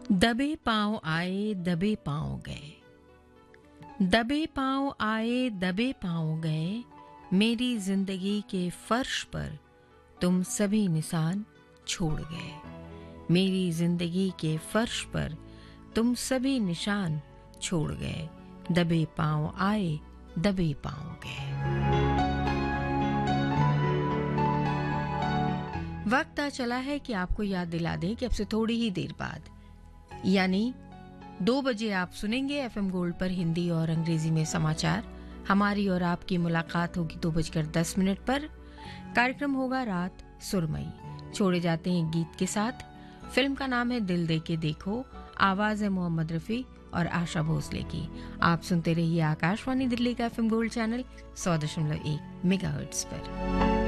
दबे पांव आए दबे पांव गए, दबे पांव आए दबे पांव गए, मेरी जिंदगी के फर्श पर तुम सभी निशान छोड़ गए। मेरी जिंदगी के फर्श पर तुम सभी निशान छोड़ गए। दबे पांव आए दबे पांव गए। वक्त आ चला है कि आपको याद दिला दें कि अब से थोड़ी ही देर बाद यानी 2 बजे आप सुनेंगे एफएम गोल्ड पर हिंदी और अंग्रेजी में समाचार। हमारी और आपकी मुलाकात होगी 2:10 पर। कार्यक्रम होगा रात सुरमई। छोड़े जाते हैं गीत के साथ। फिल्म का नाम है दिल दे के देखो। आवाज है मोहम्मद रफी और आशा भोसले की। आप सुनते रहिए आकाशवाणी दिल्ली का एफएम गोल्ड चैनल 100.1 मेगाहर्ट्ज पर।